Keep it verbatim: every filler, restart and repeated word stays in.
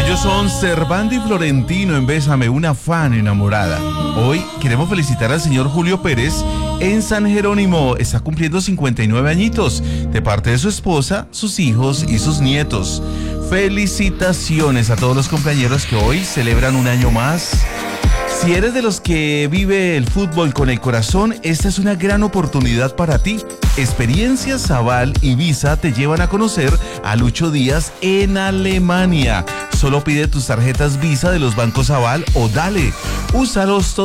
Ellos son Servando y Florentino en Bésame, una fan enamorada. Hoy queremos felicitar al señor Julio Pérez en San Jerónimo. Está cumpliendo cincuenta y nueve añitos, de parte de su esposa, sus hijos y sus nietos. Felicitaciones a todos los compañeros que hoy celebran un año más. Si eres de los que vive el fútbol con el corazón, esta es una gran oportunidad para ti. Experiencias Aval y Visa te llevan a conocer a Lucho Díaz en Alemania. Solo pide tus tarjetas Visa de los bancos Aval o Dale. Úsalos todos.